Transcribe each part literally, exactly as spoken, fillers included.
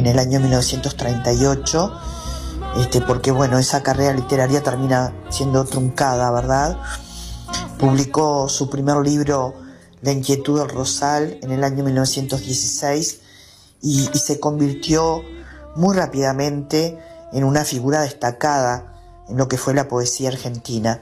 el año mil novecientos treinta y ocho, este, porque bueno, esa carrera literaria termina siendo truncada, ¿verdad? Publicó su primer libro, La inquietud del rosal, en el año mil novecientos dieciséis y, y se convirtió muy rápidamente en una figura destacada en lo que fue la poesía argentina.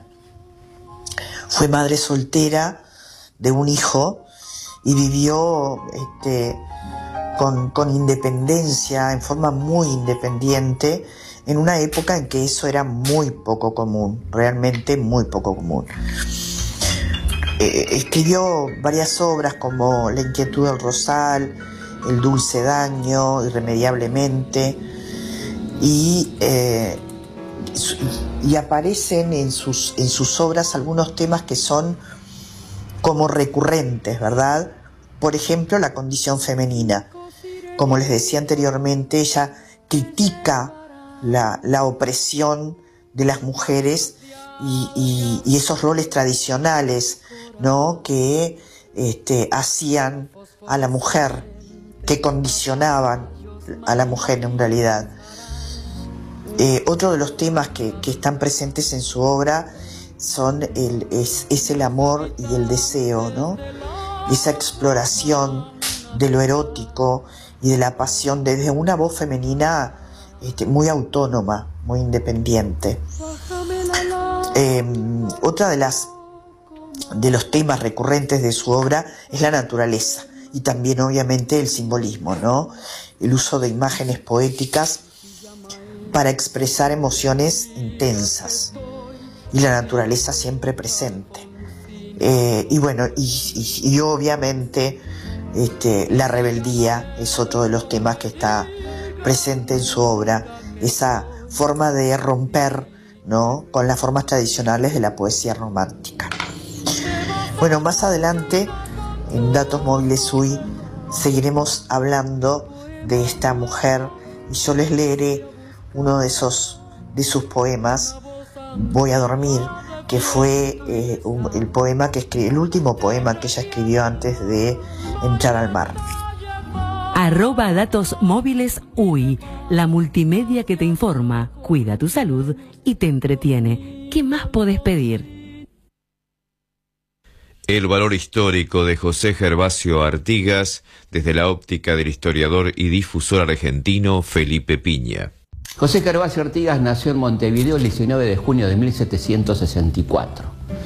Fue madre soltera de un hijo y vivió este, con, con independencia, en forma muy independiente, en una época en que eso era muy poco común, realmente muy poco común. Eh, escribió varias obras como La inquietud del rosal, El dulce daño, Irremediablemente, y, eh, y aparecen en sus, en sus obras algunos temas que son como recurrentes, ¿verdad? Por ejemplo, la condición femenina. Como les decía anteriormente, ella critica la, la opresión de las mujeres y, y, y esos roles tradicionales, ¿no?, que este, hacían a la mujer, que condicionaban a la mujer en realidad. Eh, otro de los temas que, que están presentes en su obra son el, es, es el amor y el deseo, ¿no? Esa exploración de lo erótico y de la pasión desde una voz femenina este, muy autónoma, muy independiente. Eh, otra de las de los temas recurrentes de su obra es la naturaleza y también obviamente el simbolismo, ¿no? El uso de imágenes poéticas para expresar emociones intensas y la naturaleza siempre presente. Eh, y bueno, y, y, y obviamente este, la rebeldía es otro de los temas que está presente en su obra, esa forma de romper, ¿no?, con las formas tradicionales de la poesía romántica. Bueno, más adelante, en Datos Móviles U I, seguiremos hablando de esta mujer y yo les leeré uno de esos de sus poemas, Voy a dormir, que fue eh, un, el poema que escribió, el último poema que ella escribió antes de entrar al mar. Arroba Datos Móviles U I, la multimedia que te informa, cuida tu salud y te entretiene. ¿Qué más podés pedir? El valor histórico de José Gervasio Artigas desde la óptica del historiador y difusor argentino Felipe Piña. José Gervasio Artigas nació en Montevideo el diecinueve de junio de mil setecientos sesenta y cuatro.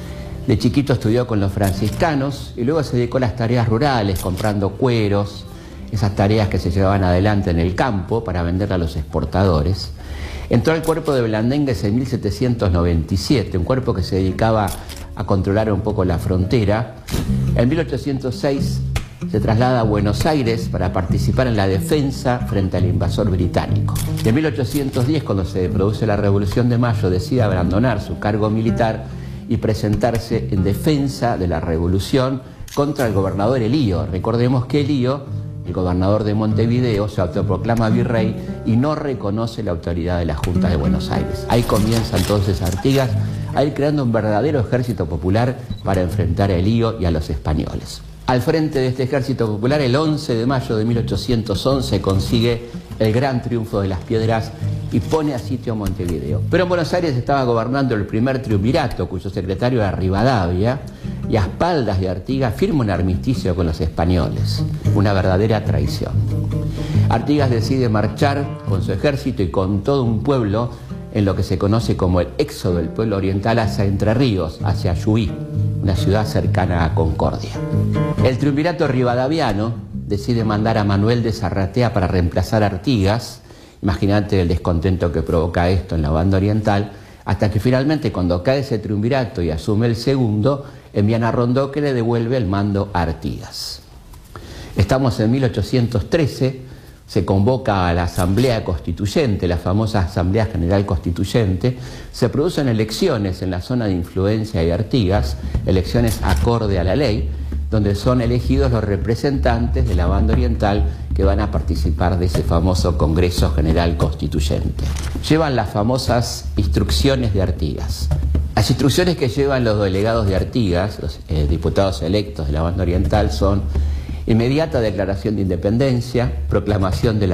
De chiquito estudió con los franciscanos y luego se dedicó a las tareas rurales, comprando cueros, esas tareas que se llevaban adelante en el campo para vender a los exportadores. Entró al cuerpo de Blandengues en mil setecientos noventa y siete, un cuerpo que se dedicaba a controlar un poco la frontera. En mil ochocientos seis se traslada a Buenos Aires para participar en la defensa frente al invasor británico. Y en mil ochocientos diez, cuando se produce la Revolución de Mayo, decide abandonar su cargo militar y presentarse en defensa de la revolución contra el gobernador Elío. Recordemos que Elío, el gobernador de Montevideo, se autoproclama virrey y no reconoce la autoridad de la Junta de Buenos Aires. Ahí comienza entonces Artigas a ir creando un verdadero ejército popular para enfrentar a Elío y a los españoles. Al frente de este ejército popular, el once de mayo de mil ochocientos once consigue el gran triunfo de Las Piedras y pone a sitio a Montevideo. Pero en Buenos Aires estaba gobernando el primer triunvirato, cuyo secretario era Rivadavia, y a espaldas de Artigas firma un armisticio con los españoles, una verdadera traición. Artigas decide marchar con su ejército y con todo un pueblo en lo que se conoce como el éxodo del pueblo oriental hacia Entre Ríos, hacia Juí, una ciudad cercana a Concordia. El triunvirato rivadaviano decide mandar a Manuel de Zarratea para reemplazar a Artigas. Imagínate el descontento que provoca esto en la banda oriental, hasta que finalmente, cuando cae ese triunvirato y asume el segundo, envían a Rondó, que le devuelve el mando a Artigas. Estamos en mil ochocientos trece, se convoca a la Asamblea Constituyente, la famosa Asamblea General Constituyente, se producen elecciones en la zona de influencia de Artigas, elecciones acorde a la ley, donde son elegidos los representantes de la banda oriental que van a participar de ese famoso Congreso General Constituyente. Llevan las famosas instrucciones de Artigas. Las instrucciones que llevan los delegados de Artigas, los eh, diputados electos de la banda oriental, son inmediata declaración de independencia, proclamación de la